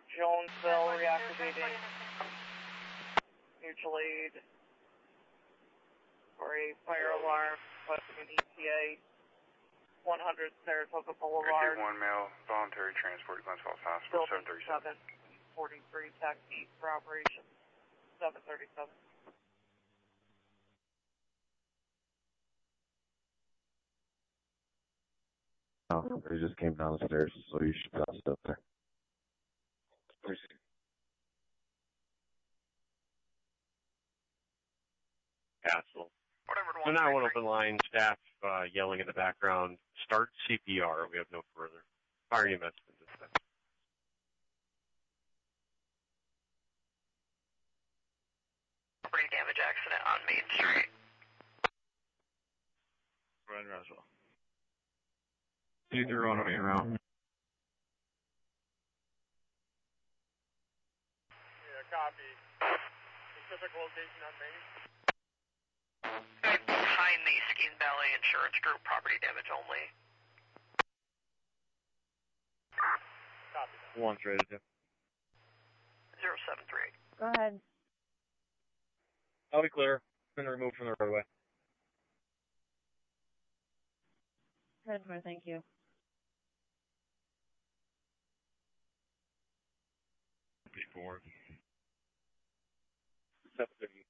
Jonesville, reactivating mutual aid for a fire alarm, requesting an ETA 100 Saratoga Boulevard. 1 male, voluntary transport, Glens Falls Hospital, 737. 43, taxi for operation 737. Oh, they just came down the stairs, so you should pass it up there. Castle. So now one open line, staff yelling in the background, start CPR. We have no further. Fire EMS been dispatched. Property damage accident on Main Street. Ryan Roswell. 2-0 on the way around. Yeah, copy. Specific location on Main? Behind the Skeens Valley Insurance Group, property damage only. Copy that. One's rated, yeah. 073. Go ahead. I'll be clear. Been removed from the roadway. Transfer, thank you. Before. 730.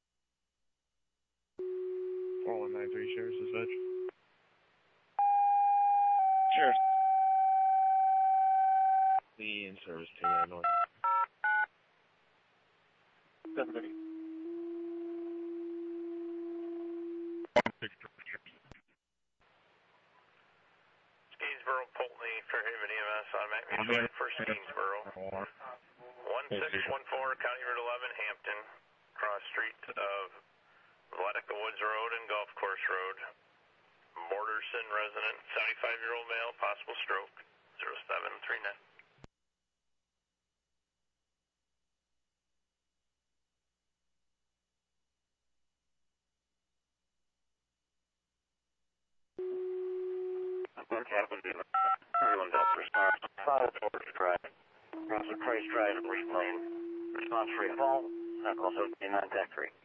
4193, Sheriff's Dispatch. Sheriff. The in-service to north. 730. Skeensboro, Polteny, Fairhaven EMS, automatic mutual aid for Skeensboro. 1614, County Route 11, Hampton, cross street of Vladika Woods Road and Golf Course Road. Borderson resident, 75-year-old male, possible stroke, 0739. Everyone's up for start. Follow Torch Drive. Cross the Price Drive and Reach Lane. Response free fall. Echo 9 Tech 3.